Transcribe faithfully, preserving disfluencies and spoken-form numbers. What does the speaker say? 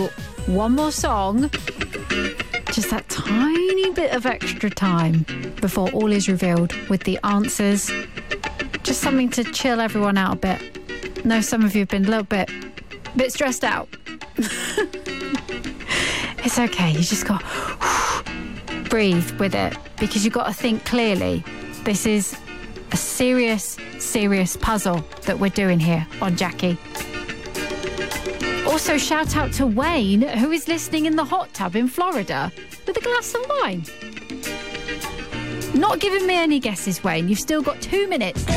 do one more song. Just that tiny bit of extra time before all is revealed with the answers. Just something to chill everyone out a bit. I know some of you have been a little bit, bit stressed out. It's okay. You just got to breathe with it because you've got to think clearly. This is a serious, serious puzzle that we're doing here on Jackie. Also, shout out to Wayne, who is listening in the hot tub in Florida with a glass of wine. Not giving me any guesses, Wayne. You've still got two minutes.